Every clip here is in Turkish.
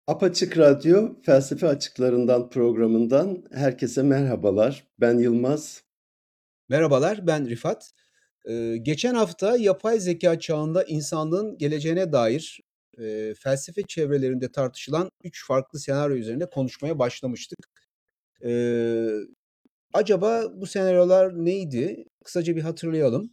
Apaçık Radyo Felsefe Açıklarından programından herkese merhabalar. Ben Yılmaz. Merhabalar, ben Rifat. Geçen hafta yapay zeka çağında insanlığın geleceğine dair felsefe çevrelerinde tartışılan 3 farklı senaryo üzerinde konuşmaya başlamıştık. Eee, Acaba bu senaryolar neydi? Kısaca bir hatırlayalım.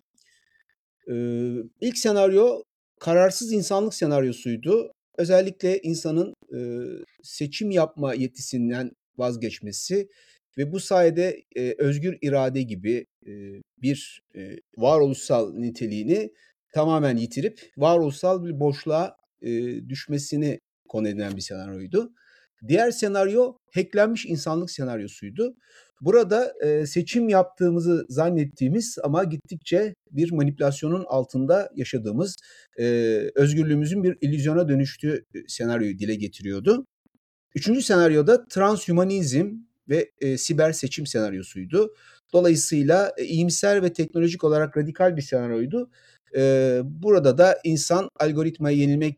İlk senaryo kararsız insanlık senaryosuydu. Özellikle insanın seçim yapma yetisinden vazgeçmesi ve bu sayede özgür irade gibi bir varoluşsal niteliğini tamamen yitirip varoluşsal bir boşluğa düşmesini konu edilen bir senaryoydu. Diğer senaryo hacklenmiş insanlık senaryosuydu. Burada seçim yaptığımızı zannettiğimiz ama gittikçe bir manipülasyonun altında yaşadığımız, özgürlüğümüzün bir illüzyona dönüştüğü senaryoyu dile getiriyordu. Üçüncü senaryoda transhümanizm ve siber seçim senaryosuydu. Dolayısıyla iyimser ve teknolojik olarak radikal bir senaryoydu. Burada da insan algoritmaya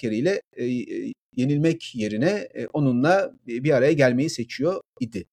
yenilmek yerine onunla bir araya gelmeyi seçiyor idi.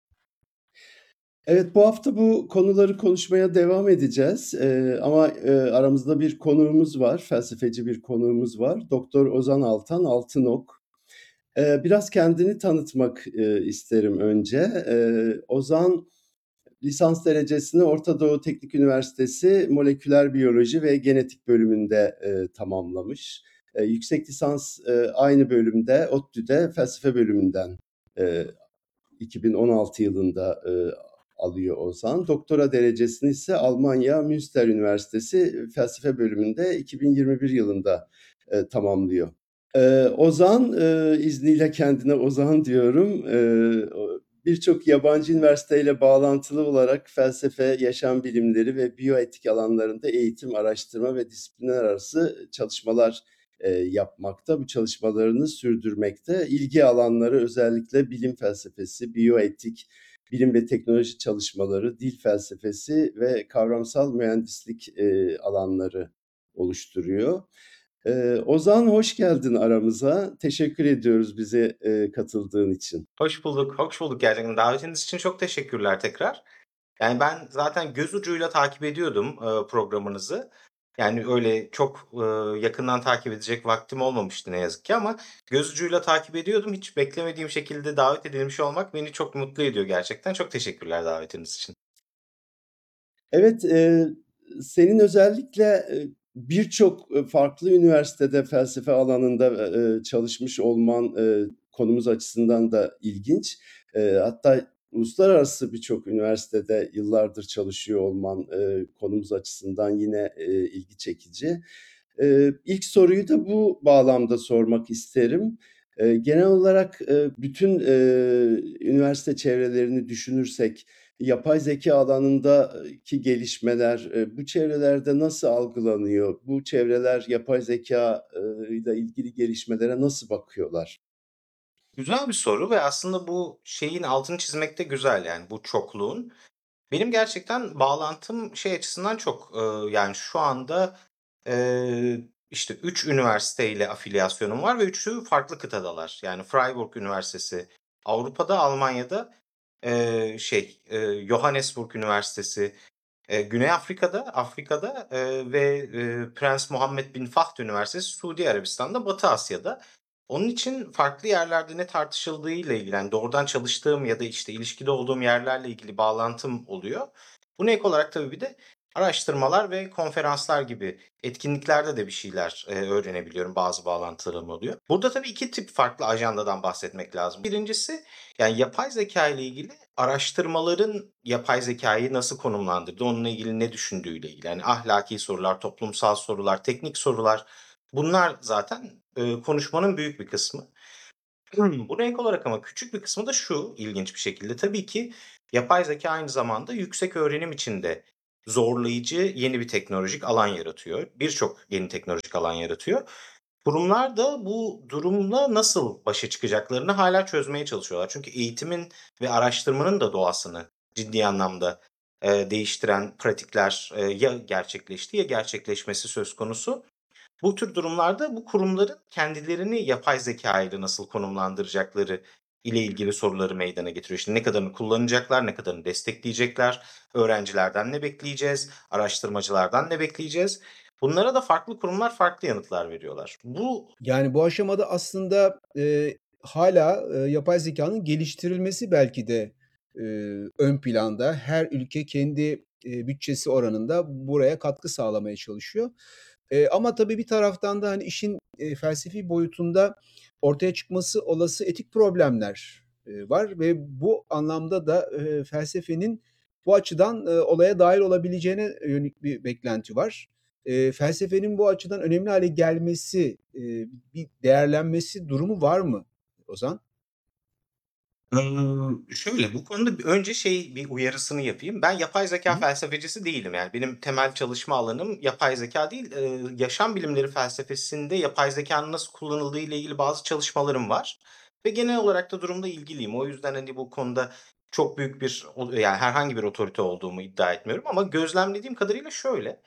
Evet, bu hafta bu konuları konuşmaya devam edeceğiz. Ama aramızda bir konuğumuz var, felsefeci bir konuğumuz var. Doktor Ozan Altan Altınok. Biraz kendini tanıtmak isterim önce. Ozan lisans derecesini Orta Doğu Teknik Üniversitesi Moleküler Biyoloji ve Genetik bölümünde tamamlamış. Yüksek lisans aynı bölümde, ODTÜ'de felsefe bölümünden e, 2016 yılında alıyor Ozan. Doktora derecesini ise Almanya Münster Üniversitesi felsefe bölümünde 2021 yılında tamamlıyor. Ozan, izniyle kendine Ozan diyorum. Birçok yabancı üniversiteyle bağlantılı olarak felsefe, yaşam bilimleri ve biyoetik alanlarında eğitim, araştırma ve disiplinler arası çalışmalar yapmakta. Bu çalışmalarını sürdürmekte. İlgi alanları özellikle bilim felsefesi, biyoetik, bilim ve teknoloji çalışmaları, dil felsefesi ve kavramsal mühendislik alanları oluşturuyor. Ozan, hoş geldin aramıza. Teşekkür ediyoruz bize katıldığın için. Hoş bulduk, hoş bulduk gerçekten. Davetiniz için çok teşekkürler tekrar. Yani ben zaten göz ucuyla takip ediyordum programınızı. Yani öyle çok yakından takip edecek vaktim olmamıştı ne yazık ki ama göz ucuyla takip ediyordum. Hiç beklemediğim şekilde davet edilmiş olmak beni çok mutlu ediyor gerçekten. Çok teşekkürler davetiniz için. Evet, senin özellikle birçok farklı üniversitede felsefe alanında çalışmış olman konumuz açısından da ilginç. Hatta uluslararası birçok üniversitede yıllardır çalışıyor olman konumuz açısından yine ilgi çekici. İlk soruyu da bu bağlamda sormak isterim. Genel olarak bütün üniversite çevrelerini düşünürsek, yapay zeka alanındaki gelişmeler bu çevrelerde nasıl algılanıyor? Bu çevreler yapay zeka ile ilgili gelişmelere nasıl bakıyorlar? Güzel bir soru ve aslında bu şeyin altını çizmek de güzel yani bu çokluğun. Benim gerçekten bağlantım şey açısından çok, yani şu anda, işte 3 üniversiteyle afiliyasyonum var ve üçü farklı kıtadalar. Yani Freiburg Üniversitesi Avrupa'da, Almanya'da, Johannesburg Üniversitesi, Güney Afrika'da, ve, Prens Muhammed Bin Fahd Üniversitesi Suudi Arabistan'da, Batı Asya'da. Onun için farklı yerlerde ne tartışıldığıyla ilgili, yani doğrudan çalıştığım ya da, işte, ilişkide olduğum yerlerle ilgili bağlantım oluyor. Buna ek olarak tabii bir de araştırmalar ve konferanslar gibi etkinliklerde de bir şeyler, öğrenebiliyorum. Bazı bağlantılarım oluyor. Burada tabii 2 tip farklı ajandadan bahsetmek lazım. Birincisi, yani yapay zekâ ile ilgili araştırmaların yapay zekâyı nasıl konumlandırdığı, onunla ilgili ne düşündüğüyle ilgili. Yani ahlaki sorular, toplumsal sorular, teknik sorular bunlar zaten, konuşmanın büyük bir kısmı. Buna ek olarak ama küçük bir kısmı da şu ilginç bir şekilde, tabii ki yapay zekâ aynı zamanda yüksek öğrenim için de zorlayıcı yeni bir teknolojik alan yaratıyor. Birçok yeni teknolojik alan yaratıyor. Kurumlar da bu durumla nasıl başa çıkacaklarını hâlâ çözmeye çalışıyorlar. Çünkü eğitimin ve araştırmanın da doğasını ciddi anlamda, değiştiren pratikler, ya gerçekleşti ya gerçekleşmesi söz konusu. Bu tür durumlarda bu kurumların kendilerini yapay zekâ ile nasıl konumlandıracakları ile ilgili soruları meydana getiriyor. İşte ne kadarını kullanacaklar, ne kadarını destekleyecekler, öğrencilerden ne bekleyeceğiz, araştırmacılardan ne bekleyeceğiz? Bunlara da farklı kurumlar farklı yanıtlar veriyorlar. Bu Yani, bu aşamada aslında, hâlâ, yapay zekânın geliştirilmesi belki de, ön planda. Her ülke kendi, bütçesi oranında buraya katkı sağlamaya çalışıyor. Ama tabii bir taraftan da, hani, işin, felsefi boyutunda ortaya çıkması olası etik problemler, var ve bu anlamda da, felsefenin bu açıdan, olaya dâhil olabileceğine yönelik bir beklenti var. Felsefenin bu açıdan önemli hâle gelmesi, bir değerlenmesi durumu var mı Ozan? Şöyle, bu konuda önce bir uyarısını yapayım. Ben yapay Hı zekâ hı. felsefecisi değilim. Yani benim temel çalışma alanım yapay zekâ değil, yaşam bilimleri felsefesinde yapay zekânın nasıl kullanıldığı ile ilgili bazı çalışmalarım var ve genel olarak da durumla ilgiliyim. O yüzden, hani, bu konuda çok büyük bir yani herhangi bir otorite olduğumu iddia etmiyorum ama gözlemlediğim kadarıyla şöyle: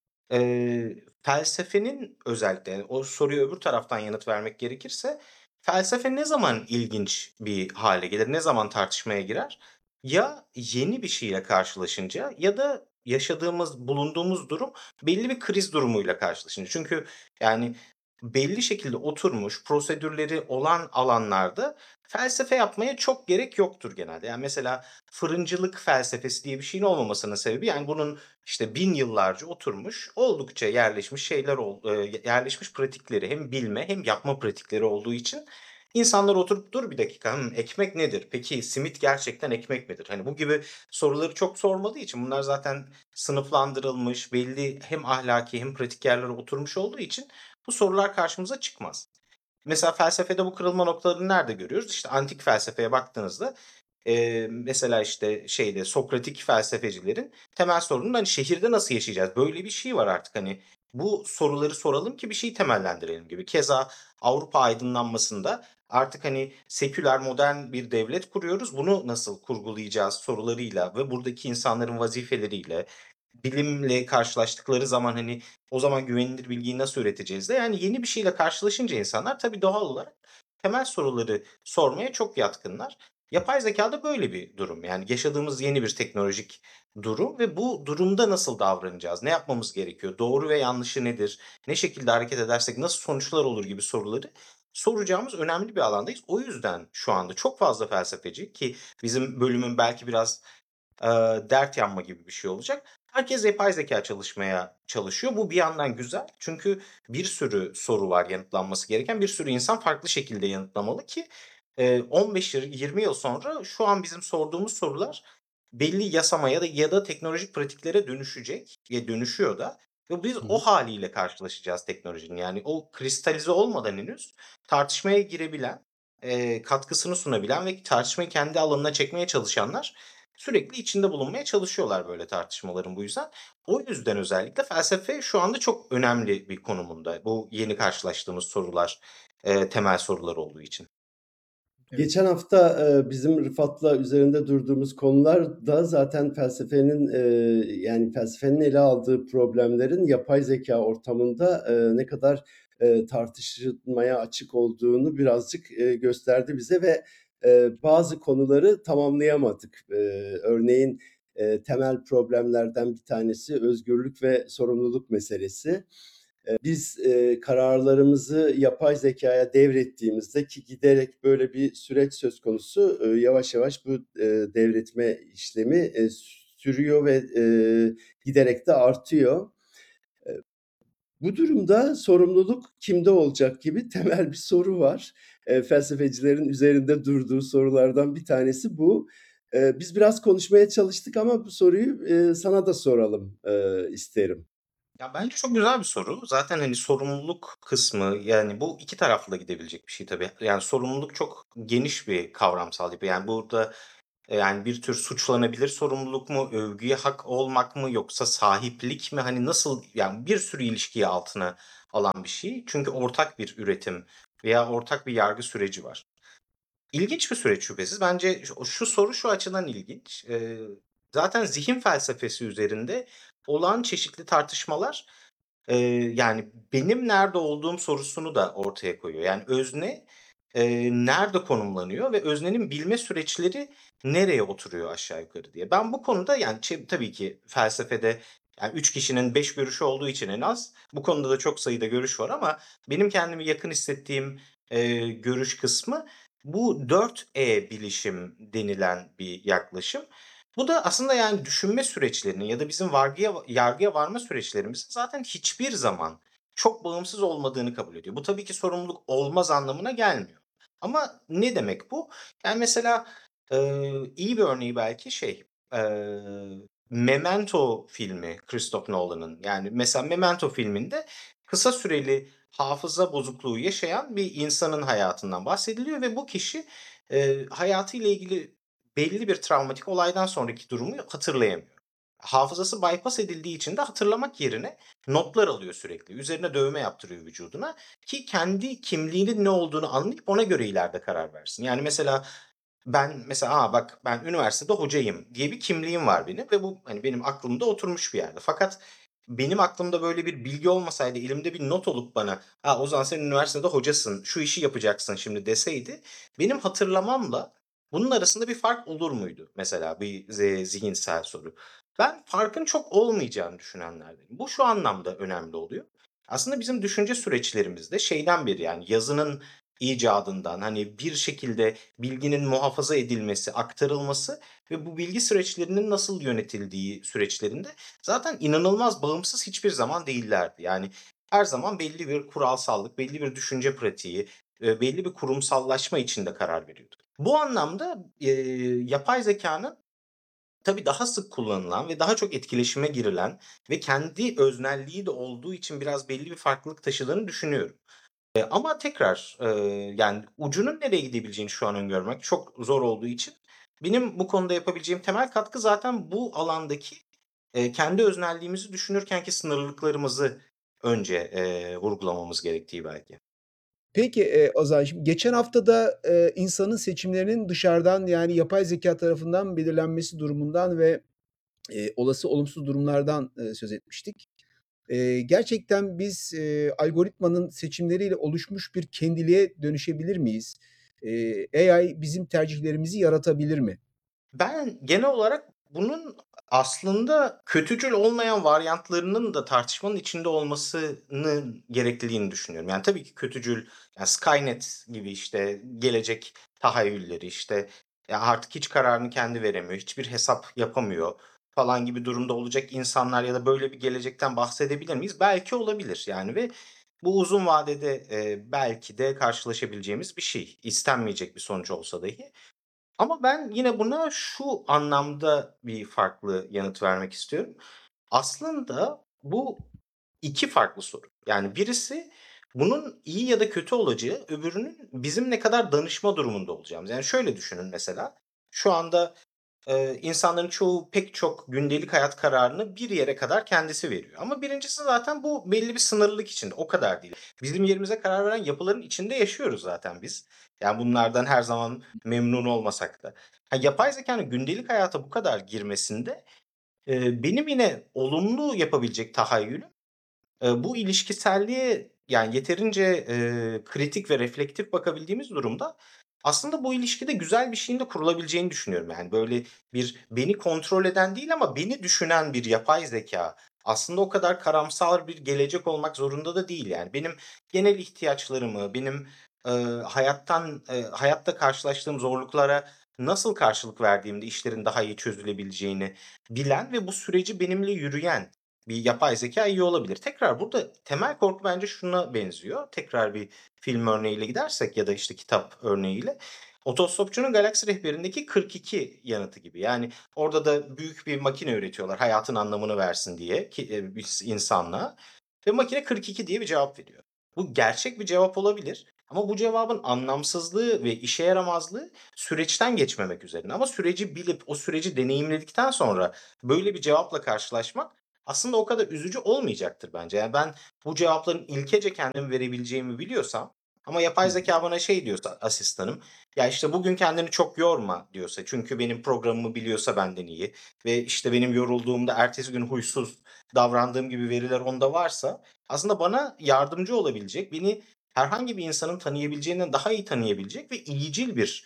felsefenin özellikle, yani, o soruya öbür taraftan yanıt vermek gerekirse, felsefe ne zaman ilginç bir hâle gelir, ne zaman tartışmaya girer? Ya yeni bir şeyle karşılaşınca ya da bulunduğumuz durum belli bir kriz durumuyla karşılaşınca. Çünkü, yani, belli şekilde oturmuş, prosedürleri olan alanlarda felsefe yapmaya çok gerek yoktur genelde. Yani, mesela fırıncılık felsefesi diye bir şeyin olmamasının sebebi, yani, bunun işte 1000 yıllarca oturmuş, oldukça yerleşmiş yerleşmiş pratikleri hem bilme hem yapma pratikleri olduğu için insanlar oturup "Dur bir dakika, ekmek nedir? Peki simit gerçekten ekmek midir?" Hani, bu gibi soruları çok sormadığı için bunlar zaten sınıflandırılmış, belli hem ahlaki hem pratik yerlere oturmuş olduğu için bu sorular karşımıza çıkmaz. Mesela felsefede bu kırılma noktalarını nerede görüyoruz? İşte antik felsefeye baktığınızda, mesela, işte, Sokratik felsefecilerin temel sorunu, hani, şehirde nasıl yaşayacağız? Böyle bir şey var artık, hani, bu soruları soralım ki bir şeyi temellendirelim gibi. Keza Avrupa aydınlanmasında artık, hani, seküler, modern bir devlet kuruyoruz. Bunu nasıl kurgulayacağız sorularıyla ve buradaki insanların vazifeleriyle, bilimle karşılaştıkları zaman, hani, o zaman güvenilir bilgiyi nasıl üreteceğiz de, yani, yeni bir şeyle karşılaşınca insanlar tabii doğal olarak temel soruları sormaya çok yatkınlar. Yapay zekâda böyle bir durum. Yani, yaşadığımız yeni bir teknolojik durum ve bu durumda nasıl davranacağız? Ne yapmamız gerekiyor? Doğru ve yanlışı nedir? Ne şekilde hareket edersek nasıl sonuçlar olur gibi soruları soracağımız önemli bir alandayız. O yüzden şu anda çok fazla felsefeci ki bizim bölümün belki biraz dert yanma gibi bir şey olacak. Herkes yapay zekâ çalışmaya çalışıyor. Bu bir yandan güzel çünkü bir sürü soru var yanıtlanması gereken. Bir sürü insan farklı şekilde yanıtlamalı ki, 15 yıl, 20 yıl sonra şu an bizim sorduğumuz sorular belli yasama ya da teknolojik pratiklere dönüşecek ve dönüşüyor da ve biz Hı o hı. hâliyle karşılaşacağız teknolojinin. Yani o kristalize olmadan henüz tartışmaya girebilen, katkısını sunabilen ve tartışmayı kendi alanına çekmeye çalışanlar sürekli içinde bulunmaya çalışıyorlar böyle tartışmaların bu yüzden. O yüzden özellikle felsefe şu anda çok önemli bir konumunda. Bu yeni karşılaştığımız sorular, temel sorular olduğu için. Evet. Geçen hafta, bizim Rıfat'la üzerinde durduğumuz konular da zaten yani felsefenin ele aldığı problemlerin yapay zekâ ortamında, ne kadar, tartışılmaya açık olduğunu birazcık, gösterdi bize ve, bazı konuları tamamlayamadık. Örneğin, temel problemlerden bir tanesi özgürlük ve sorumluluk meselesi. Biz, kararlarımızı yapay zekâya devrettiğimizde ki giderek böyle bir süreç söz konusu, yavaş yavaş bu, devretme işlemi, sürüyor ve, giderek de artıyor. Bu durumda sorumluluk kimde olacak gibi temel bir soru var. Felsefecilerin üzerinde durduğu sorulardan bir tanesi bu. Biz biraz konuşmaya çalıştık ama bu soruyu, sana da soralım, isterim. Ya, bence çok güzel bir soru. Zaten, hani, sorumluluk kısmı, yani, bu 2 taraflı da gidebilecek bir şey tabii. Yani, sorumluluk çok geniş bir kavramsal yapı. Yani, burada, yani, bir tür suçlanabilir sorumluluk mu, övgüye hak olmak mı yoksa sahiplik mi? Hani, nasıl, yani, bir sürü ilişkiyi altına alan bir şey. Çünkü ortak bir üretim veya ortak bir yargı süreci var. İlginç bir süreç şüphesiz. Bence şu soru şu açıdan ilginç. Zaten zihin felsefesi üzerinde olağan çeşitli tartışmalar Yani benim nerede olduğum sorusunu da ortaya koyuyor. Yani özne, nerede konumlanıyor ve öznenin bilme süreçleri nereye oturuyor aşağı yukarı diye. Ben bu konuda yani tabii ki felsefede yani 3 kişinin 5 görüşü olduğu için en az bu konuda da çok sayıda görüş var ama benim kendimi yakın hissettiğim, görüş kısmı bu 4E bilişim denilen bir yaklaşım. Bu da aslında yani düşünme süreçlerinin ya da bizim yargıya varma süreçlerimizin zaten hiçbir zaman çok bağımsız olmadığını kabul ediyor. Bu tabii ki sorumluluk olmaz anlamına gelmiyor. Ama ne demek bu? Yani mesela, iyi bir örneği belki Memento filmi Christopher Nolan'ın. Yani mesela Memento filminde kısa süreli hafıza bozukluğu yaşayan bir insanın hayatından bahsediliyor ve bu kişi, hayatıyla ilgili belli bir travmatik olaydan sonraki durumu hatırlayamıyor. Hafızası bypass edildiği için de hatırlamak yerine notlar alıyor sürekli. Üzerine dövme yaptırıyor vücuduna ki kendi kimliğinin ne olduğunu anlayıp ona göre ileride karar versin. Yani mesela ben mesela, bak ben üniversitede hocayım diye bir kimliğim var benim ve bu, hani, benim aklımda oturmuş bir yerde. Fakat benim aklımda böyle bir bilgi olmasaydı, elimde bir not olup bana, Ozan sen üniversitede hocasın, şu işi yapacaksın şimdi." deseydi, benim hatırlamamla bunun arasında bir fark olur muydu? Mesela bir zihinsel soru. Ben farkın çok olmayacağını düşünenlerdenim. Bu şu anlamda önemli oluyor. Aslında bizim düşünce süreçlerimizde şeyden beri, yani yazının icadından, hani, bir şekilde bilginin muhafaza edilmesi, aktarılması ve bu bilgi süreçlerinin nasıl yönetildiği süreçlerinde zaten inanılmaz bağımsız hiçbir zaman değillerdi. Yani her zaman belli bir kuralsallık, belli bir düşünce pratiği, belli bir kurumsallaşma içinde karar veriyordu. Bu anlamda, yapay zekânın tabii daha sık kullanılan ve daha çok etkileşime girilen ve kendi öznelliği de olduğu için biraz belli bir farklılık taşıdığını düşünüyorum. Ama tekrar, yani ucunun nereye gidebileceğini şu an öngörmek çok zor olduğu için benim bu konuda yapabileceğim temel katkı zaten bu alandaki, kendi öznelliğimizi düşünürkenki sınırlılıklarımızı önce, vurgulamamız gerektiği belki. Peki, o zaman şimdi geçen hafta da, insanın seçimlerinin dışarıdan, yani, yapay zekâ tarafından belirlenmesi durumundan ve, olası olumsuz durumlardan, söz etmiştik. Gerçekten biz, algoritmanın seçimleriyle oluşmuş bir kendiliğe dönüşebilir miyiz? AI bizim tercihlerimizi yaratabilir mi? Ben genel olarak bunun aslında kötücül olmayan varyantlarının da tartışmanın içinde olmasının gerekliliğini düşünüyorum. Yani, tabii ki kötücül, yani, Skynet gibi, işte, gelecek tahayyülleri, işte, ya, artık hiç kararını kendi veremiyor, hiçbir hesap yapamıyor falan gibi durumda olacak insanlar ya da böyle bir gelecekten bahsedebilir miyiz? Belki olabilir, yani, ve bu uzun vadede, belki de karşılaşabileceğimiz bir şey. İstenmeyecek bir sonuç olsa dahi. Ama ben yine buna şu anlamda bir farklı yanıt vermek istiyorum. Aslında bu 2 farklı soru. Yani birisi bunun iyi ya da kötü olacağı, öbürünün bizim ne kadar danışma durumunda olacağımız. Yani şöyle düşünün mesela, şu anda insanların çoğu pek çok gündelik hayat kararını bir yere kadar kendisi veriyor. Ama birincisi zaten bu belli bir sınırlılık içinde, o kadar değil. Bizim yerimize karar veren yapıların içinde yaşıyoruz zaten biz. Yani bunlardan her zaman memnun olmasak da. Yapay zekânın gündelik hayata bu kadar girmesinde, benim yine olumlu yapabilecek tahayyülüm bu ilişkiselliğe, yani, yeterince, kritik ve reflektif bakabildiğimiz durumda aslında bu ilişkide güzel bir şeyin de kurulabileceğini düşünüyorum. Yani, böyle bir beni kontrol eden değil ama beni düşünen bir yapay zekâ aslında o kadar karamsar bir gelecek olmak zorunda da değil, yani. Benim genel ihtiyaçlarımı, benim, hayatta karşılaştığım zorluklara nasıl karşılık verdiğimde işlerin daha iyi çözülebileceğini bilen ve bu süreci benimle yürüyen bir yapay zekâ iyi olabilir. Tekrar burada temel korku bence şuna benziyor. Tekrar bir film örneğiyle gidersek ya da, işte, kitap örneğiyle, Otostopçunun Galaksi Rehberi'ndeki 42 yanıtı gibi. Yani orada da büyük bir makine üretiyorlar hayatın anlamını versin diye ki biz insanlığa ve makine 42 diye bir cevap veriyor. Bu gerçek bir cevap olabilir ama bu cevabın anlamsızlığı ve işe yaramazlığı süreçten geçmemek üzerine ama süreci bilip o süreci deneyimledikten sonra böyle bir cevapla karşılaşmak aslında o kadar üzücü olmayacaktır bence. Yani ben bu cevapların ilkece kendim verebileceğimi biliyorsam Ama Hı yapay hı. zeka bana şey diyorsa asistanım, "Ya, işte, bugün kendini çok yorma." diyorsa çünkü benim programımı biliyorsa benden iyi ve, işte, benim yorulduğumda ertesi gün huysuz davrandığım gibi veriler onda varsa aslında bana yardımcı olabilecek, beni herhangi bir insanın tanıyabileceğinden daha iyi tanıyabilecek ve iyicil bir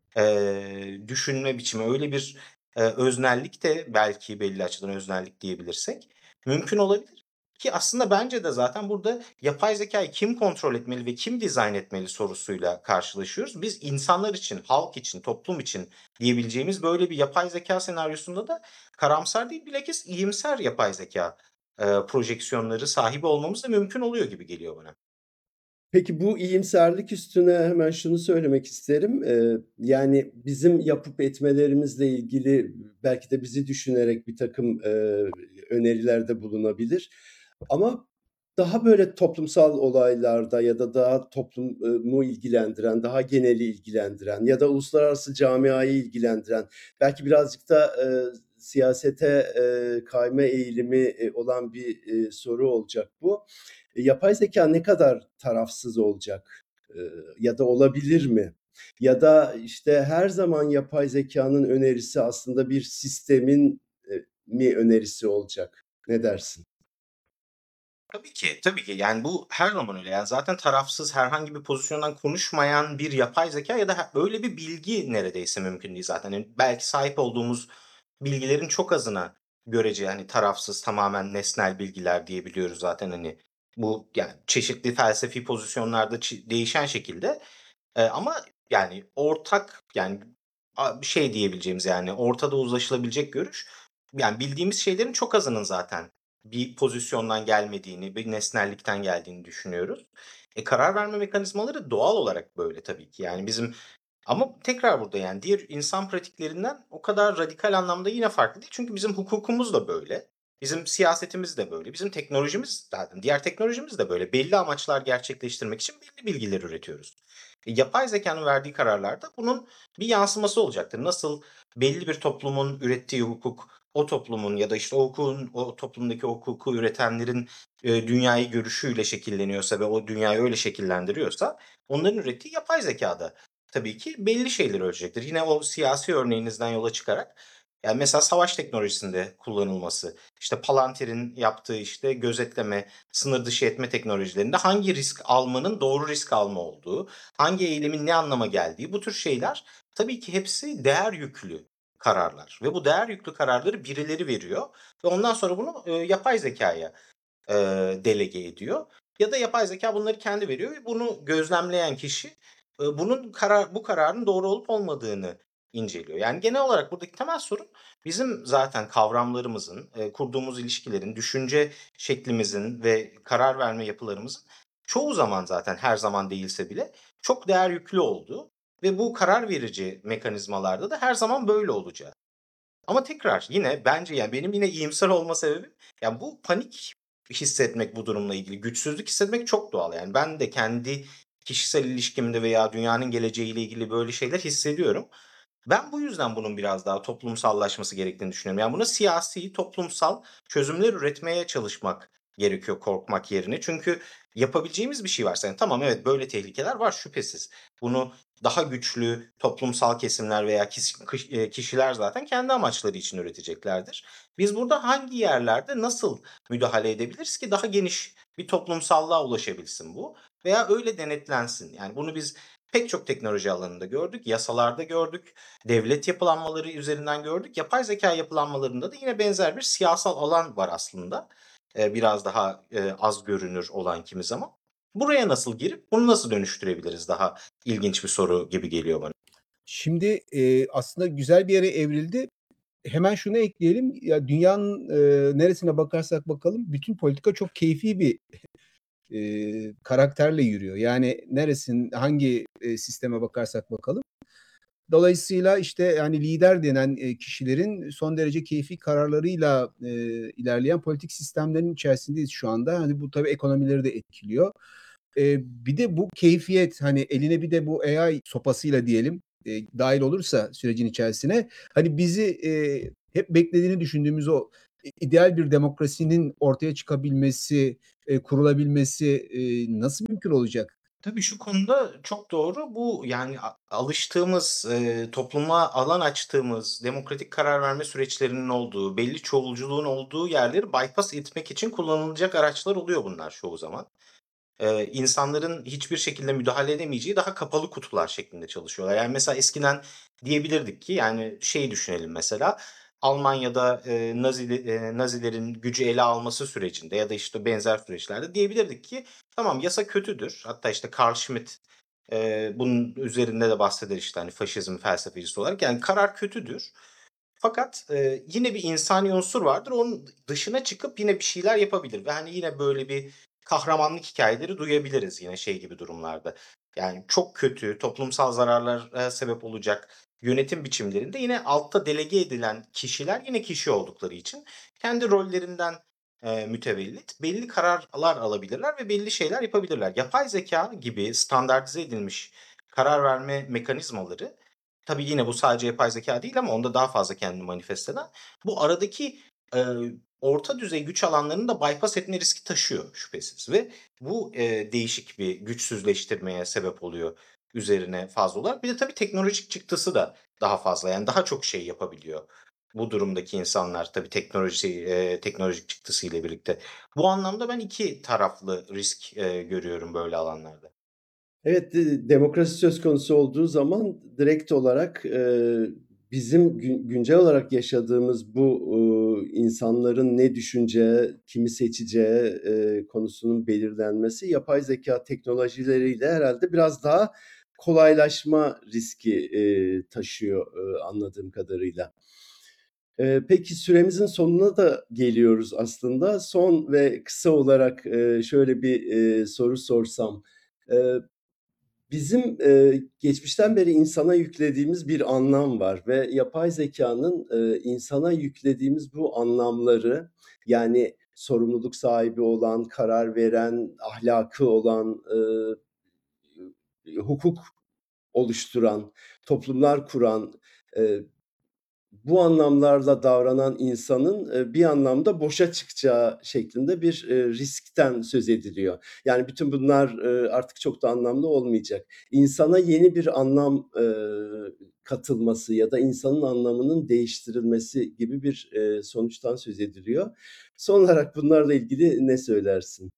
düşünme biçimi, öyle bir, öznellik de belki belli açıdan öznellik diyebilirsek mümkün olabilir ki aslında bence de zaten burada yapay zekâyı kim kontrol etmeli ve kim dizayn etmeli sorusuyla karşılaşıyoruz. Biz insanlar için, halk için, toplum için diyebileceğimiz böyle bir yapay zekâ senaryosunda da karamsar değil bilakis iyimser yapay zekâ, projeksiyonları sahibi olmamız da mümkün oluyor gibi geliyor bana. Peki bu iyimserlik üstüne hemen şunu söylemek isterim. Yani bizim yapıp etmelerimizle ilgili belki de bizi düşünerek birtakım, önerilerde bulunabilir. Ama daha böyle toplumsal olaylarda ya da daha toplumu ilgilendiren, daha geneli ilgilendiren ya da uluslararası camiayı ilgilendiren, belki birazcık da, siyasete, kayma eğilimi, olan bir, soru olacak bu. Yapay zeka ne kadar tarafsız olacak, ya da olabilir mi? Ya da, işte, her zaman yapay zekanın önerisi aslında bir sistemin, mi önerisi olacak? Ne dersin? Tabii ki, tabii ki. Yani, bu her zaman öyle. Yani, zaten tarafsız, herhangi bir pozisyondan konuşmayan bir yapay zekâ ya da öyle bir bilgi neredeyse mümkün değil zaten. Hani, belki sahip olduğumuz bilgilerin çok azına görece, hani, tarafsız, tamamen nesnel bilgiler diyebiliyoruz zaten, hani. Bu, yani, çeşitli felsefi pozisyonlarda değişen şekilde. Ama, yani, ortak, yani, bir şey diyebileceğimiz, yani, ortada uzlaşılabilecek görüş, yani, bildiğimiz şeylerin çok azının zaten bir pozisyondan gelmediğini, bir nesnellikten geldiğini düşünüyoruz. Karar verme mekanizmaları doğal olarak böyle tabii ki. Yani, bizim ama tekrar burada, yani, diğer insan pratiklerinden o kadar radikal anlamda yine farklı değil. Çünkü bizim hukukumuz da böyle, bizim siyasetimiz de böyle, bizim teknolojimiz zaten diğer teknolojimiz de böyle. Belli amaçlar gerçekleştirmek için belli bilgiler üretiyoruz. Yapay zekânın verdiği kararlarda bunun bir yansıması olacaktır. Nasıl belli bir toplumun ürettiği hukuk, o toplumun ya da, işte, o hukukun, o toplumdaki o hukuku üretenlerin, dünyayı görüşüyle şekilleniyorsa ve o dünyayı öyle şekillendiriyorsa onların ürettiği yapay zekâ da tabii ki belli şeyleri ölçecektir. Yine o siyasi örneğinizden yola çıkarak, yani, mesela savaş teknolojisinde kullanılması, işte, Palantir'in yaptığı, işte, gözetleme, sınır dışı etme teknolojilerinde hangi risk almanın doğru risk alma olduğu, hangi eylemin ne anlama geldiği, bu tür şeyler tabii ki hepsi değer yüklü kararlar ve bu değer yüklü kararları birileri veriyor ve ondan sonra bunu, yapay zekâya delege ediyor ya da yapay zekâ bunları kendi veriyor ve bunu gözlemleyen kişi, bunun bu kararın doğru olup olmadığını inceliyor. Yani genel olarak buradaki temel sorun bizim zaten kavramlarımızın, kurduğumuz ilişkilerin, düşünce şeklimizin ve karar verme yapılarımızın çoğu zaman zaten her zaman değilse bile çok değer yüklü olduğu ve bu karar verici mekanizmalarda da her zaman böyle olacağı. Ama tekrar yine bence, yani, benim yine iyimser olma sebebim, ya, bu panik hissetmek bu durumla ilgili, güçsüzlük hissetmek çok doğal. Yani, ben de kendi kişisel ilişkimde veya dünyanın geleceğiyle ilgili böyle şeyler hissediyorum. Ben bu yüzden bunun biraz daha toplumsallaşması gerektiğini düşünüyorum. Yani, buna siyasi, toplumsal çözümler üretmeye çalışmak gerekiyor korkmak yerine. Çünkü yapabileceğimiz bir şey varsa, yani, tamam, evet, böyle tehlikeler var şüphesiz. Bunu daha güçlü toplumsal kesimler veya kişiler zaten kendi amaçları için üreteceklerdir. Biz burada hangi yerlerde nasıl müdahale edebiliriz ki daha geniş bir toplumsallığa ulaşabilsin bu veya öyle denetlensin? Yani, bunu biz pek çok teknoloji alanında gördük, yasalarda gördük, devlet yapılanmaları üzerinden gördük. Yapay zekâ yapılanmalarında da yine benzer bir siyasal alan var aslında. Biraz daha, az görünür olan kimi zaman. Buraya nasıl girip bunu nasıl dönüştürebiliriz? Daha ilginç bir soru gibi geliyor bana. Şimdi, aslında güzel bir yere evrildi. Hemen şunu ekleyelim, ya, dünyanın, neresine bakarsak bakalım bütün politika çok keyfi bir, karakterle yürüyor. Yani hangi, sisteme bakarsak bakalım. Dolayısıyla, işte, yani, lider denen, kişilerin son derece keyfi kararlarıyla, ilerleyen politik sistemlerin içerisindeyiz şu anda. Hani, bu tabii ekonomileri de etkiliyor. Bir de bu keyfiyet, hani, eline bir de bu AI sopasıyla diyelim, dâhil olursa sürecin içerisine, hani, bizi, hep beklediğini düşündüğümüz o ideal bir demokrasinin ortaya çıkabilmesi, kurulabilmesi, nasıl mümkün olacak? Tabii şu konuda çok doğru. Bu yani alıştığımız, topluma alan açtığımız, demokratik karar verme süreçlerinin olduğu, belli çoğulculuğun olduğu yerleri bypass etmek için kullanılacak araçlar oluyor bunlar çoğu zaman. İnsanların hiçbir şekilde müdahale edemeyeceği daha kapalı kutular şeklinde çalışıyorlar. Yani, mesela eskiden diyebilirdik ki, yani, şeyi düşünelim mesela, Almanya'da, Nazilerin gücü ele alması sürecinde ya da, işte, benzer süreçlerde diyebilirdik ki tamam, yasa kötüdür. Hatta, işte, Carl Schmitt, bunun üzerinde de bahseder, işte, hani, faşizm felsefecisi olarak. Yani, karar kötüdür fakat, yine bir insani unsur vardır. Onun dışına çıkıp yine bir şeyler yapabilir ve, hani, yine böyle bir kahramanlık hikâyeleri duyabiliriz yine şey gibi durumlarda. Yani çok kötü, toplumsal zararlara sebep olacak yönetim biçimlerinde yine altta delege edilen kişiler yine kişi oldukları için kendi rollerinden, mütevellit belli kararlar alabilirler ve belli şeyler yapabilirler. Yapay zekâ gibi standartize edilmiş karar verme mekanizmaları, tabii yine bu sadece yapay zekâ değil ama onda daha fazla kendini manifest eden, bu aradaki, orta düzey güç alanlarını da bypass etme riski taşıyor şüphesiz ve bu, değişik bir güçsüzleştirmeye sebep oluyor üzerine fazla olarak. Bir de tabii teknolojik çıktısı da daha fazla, yani daha çok şey yapabiliyor bu durumdaki insanlar tabii teknolojik çıktısıyla birlikte. Bu anlamda ben 2 taraflı risk, görüyorum böyle alanlarda. Evet, demokrasi söz konusu olduğu zaman direkt olarak, bizim güncel olarak yaşadığımız bu, insanların ne düşüneceği, kimi seçeceği, konusunun belirlenmesi yapay zekâ teknolojileriyle herhâlde biraz daha kolaylaşma riski, taşıyor, anladığım kadarıyla. Peki süremizin sonuna da geliyoruz aslında. Son ve kısa olarak, şöyle bir, soru sorsam, eee bizim, geçmişten beri insana yüklediğimiz bir anlam var ve yapay zekânın, insana yüklediğimiz bu anlamları, yani sorumluluk sahibi olan, karar veren, ahlakı olan, hukuk oluşturan, toplumlar kuran, eee, bu anlamlarla davranan insanın, bir anlamda boşa çıkacağı şeklinde bir, riskten söz ediliyor. Yani bütün bunlar, artık çok da anlamlı olmayacak. İnsana yeni bir anlam, katılması ya da insanın anlamının değiştirilmesi gibi bir, sonuçtan söz ediliyor. Son olarak bunlarla ilgili ne söylersin?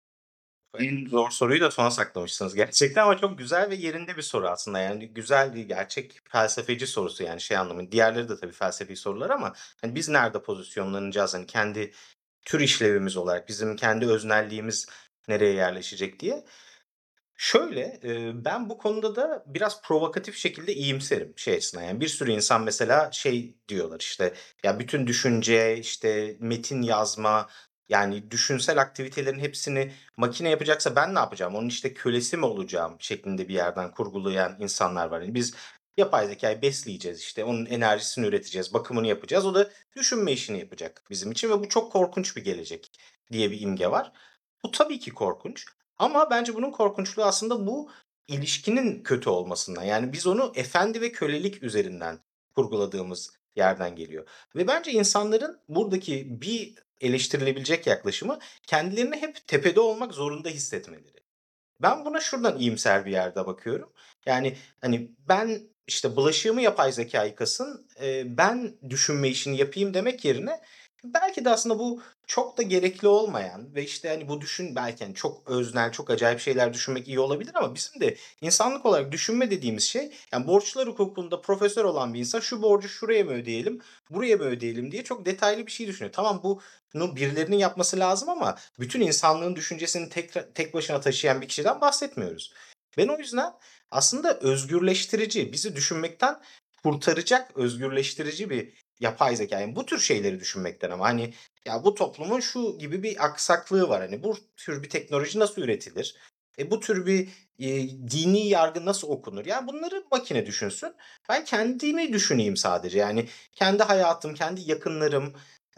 En zor soruyu da sona saklamışsınız gerçekten ama çok güzel ve yerinde bir soru aslında. Yani güzel bir gerçek felsefeci sorusu yani şey anlamında. Diğerleri de tabii felsefi sorular ama hani biz nerede pozisyonlanacağız? Hani kendi tür işlevimiz olarak bizim kendi öznelliğimiz nereye yerleşecek diye. Şöyle, ben bu konuda da biraz provokatif şekilde iyimserim şey açısından, yani, bir sürü insan mesela şey diyorlar, işte, ya, bütün düşünce, işte, metin yazma, yani, düşünsel aktivitelerin hepsini makine yapacaksa ben ne yapacağım? Onun, işte, kölesi mi olacağım şeklinde bir yerden kurgulayan insanlar var. Hani, biz yapay zekâyı besleyeceğiz, işte, onun enerjisini üreteceğiz, bakımını yapacağız. O da düşünme işini yapacak bizim için ve bu çok korkunç bir gelecek diye bir imge var. Bu tabii ki korkunç ama bence bunun korkunçluğu aslında bu ilişkinin kötü olmasından. Yani biz onu efendi ve kölelik üzerinden kurguladığımız yerden geliyor ve bence insanların buradaki bir eleştirilebilecek yaklaşımı kendilerini hep tepede olmak zorunda hissetmeleri. Ben buna şuradan iyimser bir yerde bakıyorum. Yani, hani, ben, işte, bulaşığımı yapay zekâ yıkasın, ben düşünme işini yapayım demek yerine belki de aslında bu çok da gerekli olmayan ve, işte, hani, bu belki, hani, çok öznel, çok acayip şeyler düşünmek iyi olabilir ama bizim de insanlık olarak düşünme dediğimiz şey, yani, borçlar hukukunda profesör olan bir insan şu borcu şuraya mı ödeyelim, buraya mı ödeyelim diye çok detaylı bir şey düşünüyor. Tamam, bunu birilerinin yapması lazım ama bütün insanlığın düşüncesini tek başına taşıyan bir kişiden bahsetmiyoruz. Ben o yüzden aslında özgürleştirici, bizi düşünmekten kurtaracak özgürleştirici bir yapay zekâ, yani bu tür şeyleri düşünmekten ama, hani, ya, bu toplumun şu gibi bir aksaklığı var, hani, bu tür bir teknoloji nasıl üretilir? Bu tür bir, dini yargı nasıl okunur? Yani bunları makine düşünsün. Ben kendimi düşüneyim sadece. Yani kendi hayatım, kendi yakınlarım,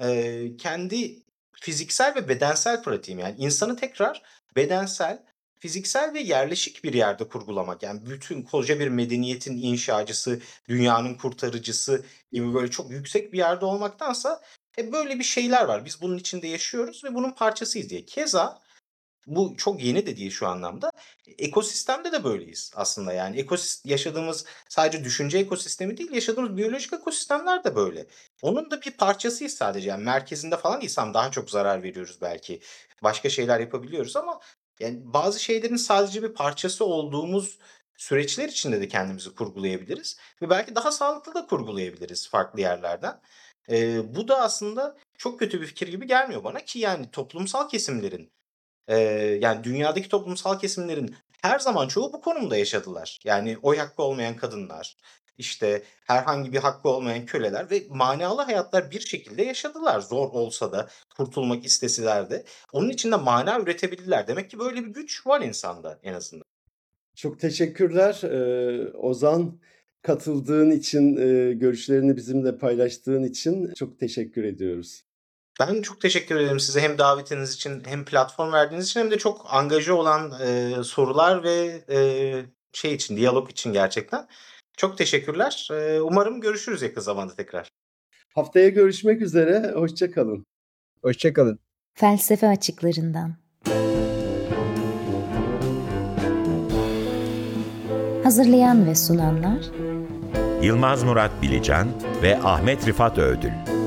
kendi fiziksel ve bedensel pratiğim, yani insanı tekrar bedensel, fiziksel ve yerleşik bir yerde kurgulamak. Yani bütün koca bir medeniyetin inşacısı, dünyanın kurtarıcısı gibi böyle çok yüksek bir yerde olmaktansa, böyle bir şeyler var. Biz bunun içinde yaşıyoruz ve bunun parçasıyız diye. Keza Bu çok yeni de değil şu anlamda. Ekosistemde de böyleyiz aslında yani. Yaşadığımız sadece düşünce ekosistemi değil, yaşadığımız biyolojik ekosistemler de böyle. Onun da bir parçasıyız sadece. Yani merkezinde falan değilsem daha çok zarar veriyoruz belki. Başka şeyler yapabiliyoruz ama yani bazı şeylerin sadece bir parçası olduğumuz süreçler içinde de kendimizi kurgulayabiliriz ve belki daha sağlıklı da kurgulayabiliriz farklı yerlerden. Bu da aslında çok kötü bir fikir gibi gelmiyor bana ki yani toplumsal kesimlerin yani dünyadaki toplumsal kesimlerin her zaman çoğu bu konumda yaşadılar. Yani oy hakkı olmayan kadınlar, işte herhangi bir hakkı olmayan köleler ve manalı hayatlar bir şekilde yaşadılar. Zor olsa da, kurtulmak isteseler de. Onun için de mana üretebildiler. Demek ki böyle bir güç var insanda en azından. Çok teşekkürler, Ozan. Katıldığın için, görüşlerini bizimle paylaştığın için çok teşekkür ediyoruz. Ben çok teşekkür ederim size hem davetiniz için hem platform verdiğiniz için hem de çok angaje olan sorular ve şey için, diyalog için gerçekten. Çok teşekkürler. Umarım görüşürüz yakın zamanda tekrar. Haftaya görüşmek üzere, hoşça kalın. Hoşça kalın. Felsefe açıklarından. Hazırlayan ve sunanlar Yılmaz Murat Bilecan ve Ahmet Rifat Öğdül.